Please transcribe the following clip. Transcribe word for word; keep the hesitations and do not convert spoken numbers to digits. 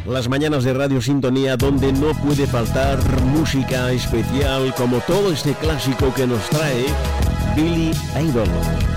las mañanas de Radio Sintonía, donde no puede faltar música especial como todo este clásico que nos trae Billy Idol.